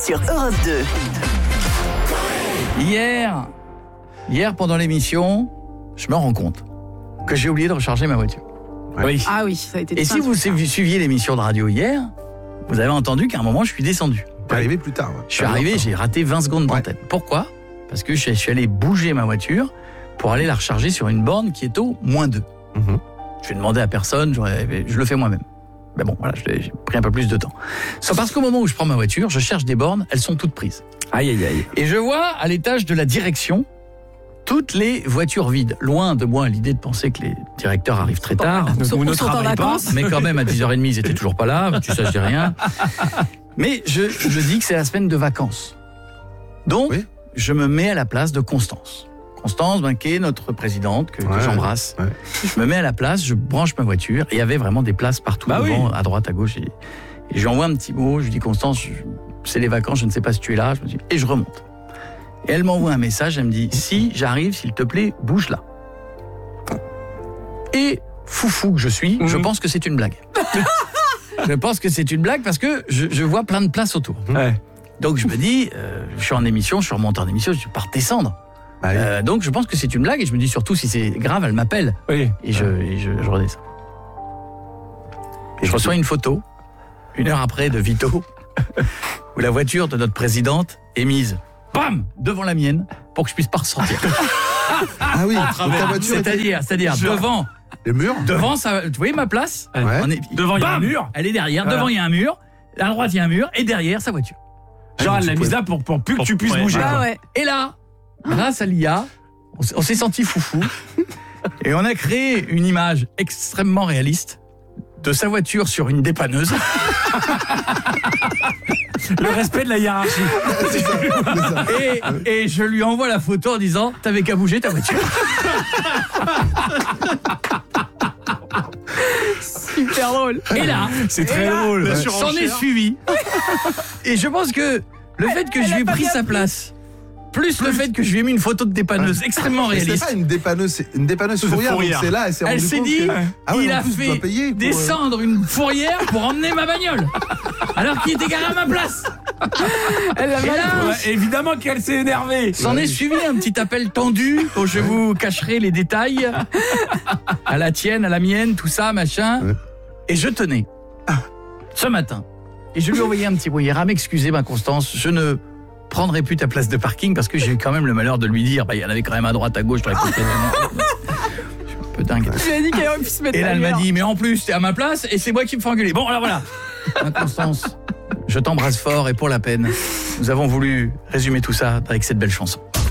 sur Europe 2. Hier pendant l'émission, je me rends compte que j'ai oublié de recharger ma voiture. Ouais. Oui. Ah oui, ça a été. Et si vous suiviez l'émission de radio hier, vous avez entendu qu'à un moment, je suis descendu. T'es arrivé plus tard. Je suis arrivé, j'ai raté 20 secondes d'antenne. Pourquoi ? Parce que je suis allé bouger ma voiture pour aller la recharger sur une borne qui est au -2. Je vais demander à personne, je le fais moi-même. Mais bon, voilà, j'ai pris un peu plus de temps. C'est parce qu'au moment où je prends ma voiture, je cherche des bornes, elles sont toutes prises. Aïe, aïe, aïe. Et je vois à l'étage de la direction toutes les voitures vides. Loin de moi l'idée de penser que les directeurs arrivent très tard. Ils sont en vacances. Mais quand même, à 10h30, ils étaient toujours pas là. Tu sais, je dis rien. Mais je dis que c'est la semaine de vacances. Donc, je me mets à la place de Constance. Constance, qui est notre présidente, que j'embrasse. Ouais. Je me mets à la place, je branche ma voiture. Et il y avait vraiment des places partout devant, à droite, à gauche. Et je lui envoie un petit mot. Je lui dis, Constance, c'est les vacances, je ne sais pas si tu es là. Et je remonte. Et elle m'envoie un message, elle me dit, si j'arrive, s'il te plaît, bouge là. Et foufou que je suis, je pense que c'est une blague. Je pense que c'est une blague parce que je vois plein de places autour. Ouais. Donc je me dis, je suis en émission, je suis remonté en émission, je suis pas redescendre. Donc je pense que c'est une blague et je me dis surtout si c'est grave, elle m'appelle. Oui. Et je redescends. Et je reçois une photo, 1 heure après, de Vito, où la voiture de notre présidente est mise, bam, devant la mienne, pour que je puisse pas ressortir. Ah oui, ta voiture c'est-à-dire devant le mur. Devant ça, vous voyez ma place ? Devant il y a un mur. Elle est derrière, devant il y a un mur, à droite il y a un mur et derrière sa voiture. Genre elle l'a mise là pour plus que tu puisses bouger. Ah ouais. Et là, grâce à l'IA, on s'est senti foufou et on a créé une image extrêmement réaliste de sa voiture sur une dépanneuse. Le respect de la hiérarchie. C'est ça. Et je lui envoie la photo en disant « T'avais qu'à bouger ta voiture ». Super drôle. Et là, c'est très drôle. S'en est suivi. Et je pense que le fait que je lui ai pris sa place, plus le fait que je lui ai mis une photo de dépanneuse extrêmement réaliste. C'est pas une dépanneuse, c'est une dépanneuse fourrière. Donc c'est là, elle s'est dit, il a fait descendre une fourrière pour emmener ma bagnole. Alors qu'il était garé à ma place. Évidemment qu'elle s'est énervée. S'en est suivi un petit appel tendu dont je vous cacherai les détails. À la tienne, à la mienne, tout ça, machin. Et je tenais, ce matin, et je lui ai envoyé un petit mot hier à m'excuser, ma Constance, je ne prendrai plus ta place de parking parce que j'ai eu quand même le malheur de lui dire, il y en avait quand même à droite, à gauche, je suis un peu dingue. Tu lui as dit qu'elle aurait pu se mettre. Et là, elle m'a dit, mais en plus, t'es à ma place et c'est moi qui me fais engueuler. Bon, alors voilà. Ma Constance, je t'embrasse fort et pour la peine, nous avons voulu résumer tout ça avec cette belle chanson.